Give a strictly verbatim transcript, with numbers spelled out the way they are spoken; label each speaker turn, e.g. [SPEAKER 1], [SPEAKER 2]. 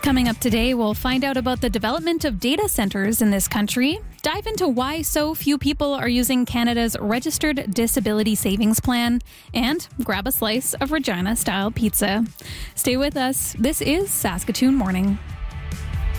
[SPEAKER 1] Coming up today, we'll find out about the development of data centers in this country, dive into why so few people are using Canada's Registered Disability Savings Plan, and grab a slice of Regina-style pizza. Stay with us. This is Saskatoon Morning.